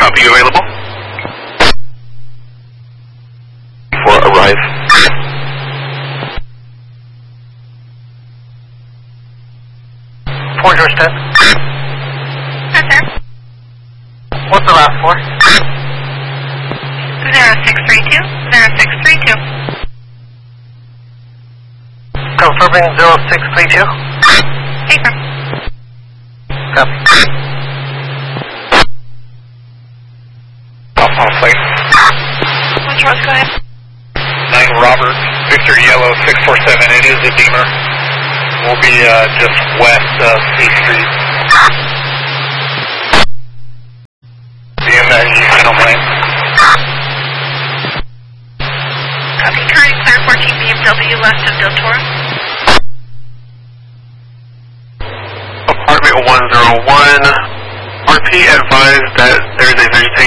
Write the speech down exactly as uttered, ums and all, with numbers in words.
Copy, available. For arrive. Four George ten. Yes, sir. What's the last four? Zero six three two. Zero six three two. Confirming zero six three two. Paper. Copy. Off on flight. Which road's go ahead? Nine Robert, Victor Yellow six four seven. It is a Beamer. We'll be uh, just west of C Street. Being that you final plane. Copy. Current clear fourteen B M W west of Del Toro. Apartment one oh one. R P advised that there is a vegetarian